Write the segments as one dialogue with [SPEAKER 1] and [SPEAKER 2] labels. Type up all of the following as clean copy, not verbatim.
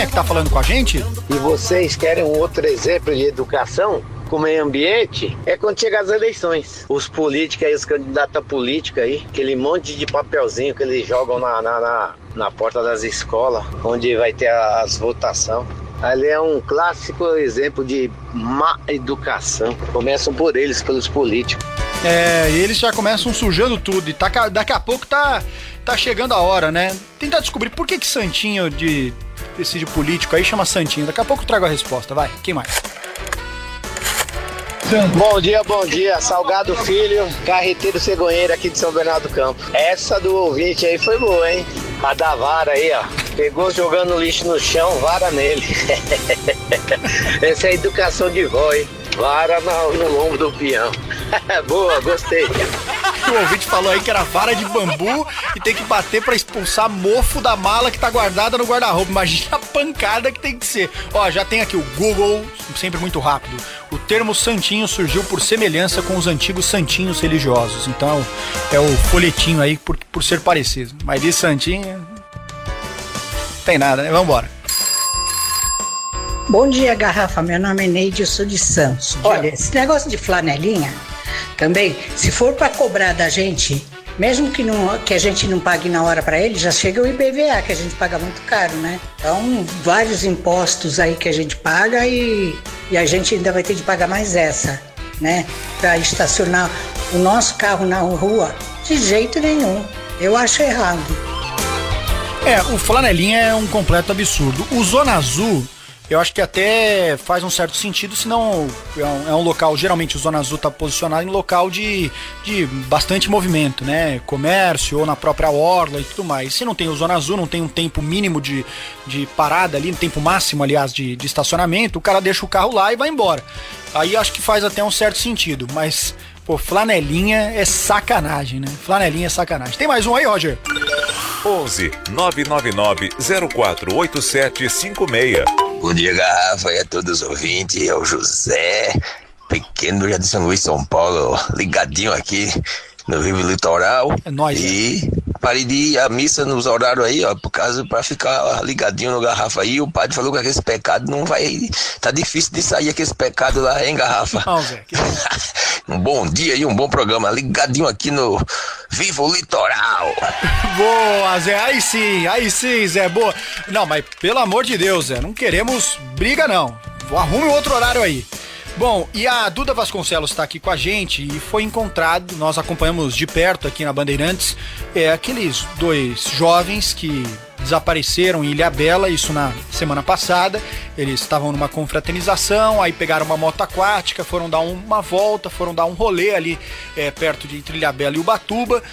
[SPEAKER 1] É que tá falando com a gente?
[SPEAKER 2] E vocês querem um outro exemplo de educação com o meio ambiente? É quando chega as eleições. Os políticos aí, os candidatos a política aí, aquele monte de papelzinho que eles jogam na porta das escolas, onde vai ter as votações. Ali é um clássico exemplo de má educação. Começam por eles, pelos políticos.
[SPEAKER 1] E eles já começam sujando tudo. E daqui a pouco tá chegando a hora, né? Tentar descobrir por que Santinho esse de político aí chama Santinho. Daqui a pouco eu trago a resposta, vai. Quem mais?
[SPEAKER 2] Bom dia, Salgado Filho, carreteiro cegonheiro aqui de São Bernardo do Campo. Essa do ouvinte aí foi boa, hein? A da vara aí, ó. Pegou jogando lixo no chão, vara nele. Essa é a educação de vó, hein? Vara no lombo do peão. Boa, gostei.
[SPEAKER 1] O ouvinte falou aí que era vara de bambu e tem que bater pra expulsar mofo da mala que tá guardada no guarda-roupa. Imagina a pancada que tem que ser. Ó, já tem aqui o Google, sempre muito rápido. O termo santinho surgiu por semelhança com os antigos santinhos religiosos. Então é o folhetinho aí por ser parecido. Mas de santinho não tem nada, né? Vambora.
[SPEAKER 3] Bom dia, Garrafa. Meu nome é Neide, eu sou de Santos. Olha, esse negócio de flanelinha, também, se for para cobrar da gente, mesmo que a gente não pague na hora para ele, já chega o IPVA, que a gente paga muito caro, né? Então, vários impostos aí que a gente paga e a gente ainda vai ter de pagar mais essa, né? Para estacionar o nosso carro na rua, de jeito nenhum. Eu acho errado.
[SPEAKER 1] O flanelinha é um completo absurdo. O Zona Azul, eu acho que até faz um certo sentido, senão é um local, geralmente o Zona Azul está posicionado em local de bastante movimento, né? Comércio ou na própria orla e tudo mais. Se não tem o Zona Azul, não tem um tempo mínimo de parada ali, um tempo máximo, aliás, de estacionamento, o cara deixa o carro lá e vai embora. Aí acho que faz até um certo sentido, mas, pô, flanelinha é sacanagem, né? Flanelinha é sacanagem. Tem mais um aí, Roger?
[SPEAKER 4] 11 999 048756.
[SPEAKER 5] Bom dia, Garrafa, e a todos os ouvintes. É o José, pequeno já de São Luís, São Paulo, ligadinho aqui no Rio Litoral.
[SPEAKER 1] É nóis.
[SPEAKER 5] E parei de ir à missa nos horários aí, ó, pra ficar ligadinho no Garrafa aí. O padre falou que aquele pecado não vai... Tá difícil de sair aquele pecado lá, hein, Garrafa?
[SPEAKER 1] Não, Zé.
[SPEAKER 5] Um bom dia e um bom programa, ligadinho aqui no Vivo Litoral.
[SPEAKER 1] Boa, Zé, aí sim, Zé, boa. Não, mas pelo amor de Deus, Zé, não queremos briga, não. Arrume outro horário aí. Bom, e a Duda Vasconcelos está aqui com a gente e foi encontrado, nós acompanhamos de perto aqui na Bandeirantes, aqueles dois jovens que desapareceram em Ilhabela, isso na semana passada. Eles estavam numa confraternização, aí pegaram uma moto aquática, foram dar uma volta, foram dar um rolê ali perto entre Ilhabela e Ubatuba,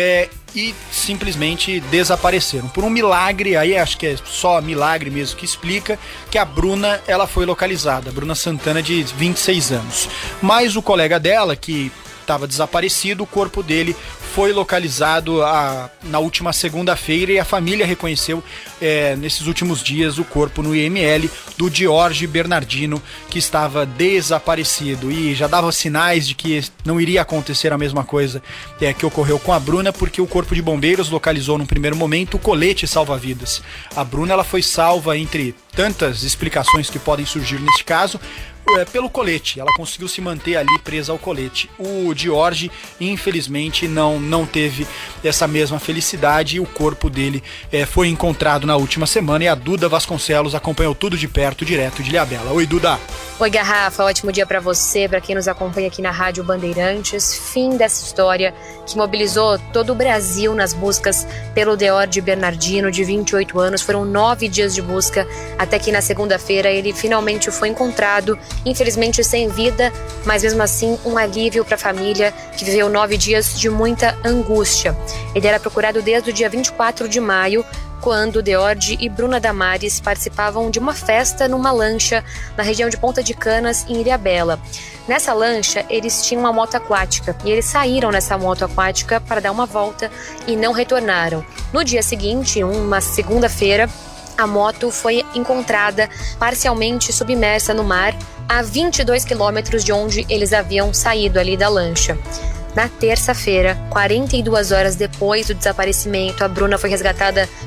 [SPEAKER 1] e simplesmente desapareceram. Por um milagre, aí acho que é só milagre mesmo que explica, que a Bruna, ela foi localizada, a Bruna Santana, de 26 anos. Mas o colega dela, que estava desaparecido, o corpo dele foi localizado na última segunda-feira e a família reconheceu nesses últimos dias o corpo no IML do Jorge Bernardino, que estava desaparecido, e já dava sinais de que não iria acontecer a mesma coisa que ocorreu com a Bruna, porque o Corpo de Bombeiros localizou num primeiro momento o colete salva-vidas. A Bruna, ela foi salva, entre tantas explicações que podem surgir neste caso, pelo colete. Ela conseguiu se manter ali presa ao colete. O Jorge, infelizmente, não teve essa mesma felicidade e o corpo dele foi encontrado na última semana, e a Duda Vasconcelos acompanhou tudo de perto, direto de Ilhabela. Oi, Duda.
[SPEAKER 6] Oi, Garrafa, ótimo dia pra você, pra quem nos acompanha aqui na Rádio Bandeirantes. Fim dessa história que mobilizou todo o Brasil nas buscas pelo Jorge Bernardino, de 28 anos. Foram 9 dias de busca, até que na segunda-feira ele finalmente foi encontrado, infelizmente sem vida, mas mesmo assim um alívio para a família, que viveu 9 dias de muita angústia. Ele era procurado desde o dia 24 de maio, quando Jorge e Bruna Damares participavam de uma festa numa lancha na região de Ponta de Canas, em Ilhabela. Nessa lancha, eles tinham uma moto aquática e eles saíram nessa moto aquática para dar uma volta e não retornaram. No dia seguinte, uma segunda-feira, a moto foi encontrada parcialmente submersa no mar, a 22 quilômetros de onde eles haviam saído ali da lancha. Na terça-feira, 42 horas depois do desaparecimento, a Bruna foi resgatada